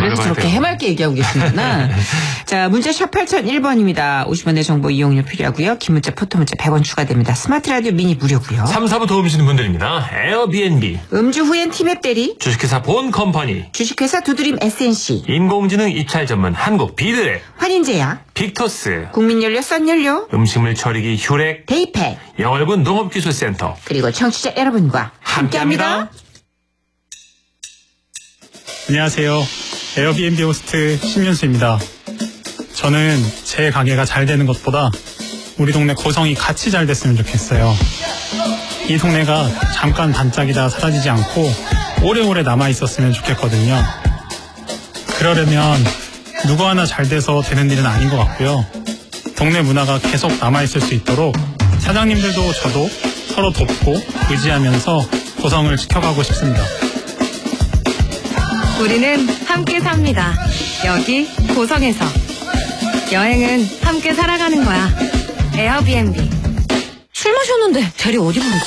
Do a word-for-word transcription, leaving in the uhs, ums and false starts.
그래서 저렇게 되고. 해맑게 얘기하고 계시는구나. 자, 문자 샵 팔공공일 번입니다. 오십 원의 정보 이용료 필요하고요. 긴 문자, 포토 문자 백 원 추가됩니다. 스마트 라디오 미니 무료고요. 삼, 사부 도움 주시는 분들입니다. 에어비앤비, 음주 후엔 티맵 대리, 주식회사 본컴퍼니, 주식회사 두드림 에스엔씨, 인공지능 입찰 전문 한국 비드랩, 환인제약, 빅토스, 국민연료 썬연료, 음식물 처리기 휴렉, 데이팩, 영월군 농업기술센터 그리고 청취자 여러분과 함께합니다. 함께합니다. 안녕하세요. 에어비앤비 호스트 신윤수입니다. 저는 제 가게가 잘 되는 것보다 우리 동네 고성이 같이 잘 됐으면 좋겠어요. 이 동네가 잠깐 반짝이다 사라지지 않고 오래오래 남아있었으면 좋겠거든요. 그러려면 누구 하나 잘 돼서 되는 일은 아닌 것 같고요. 동네 문화가 계속 남아있을 수 있도록 사장님들도 저도 서로 돕고 의지하면서 고성을 지켜가고 싶습니다. 우리는 함께 삽니다. 여기 고성에서. 여행은 함께 살아가는 거야. 에어비앤비. 술 마셨는데 대리 어디 보냈지?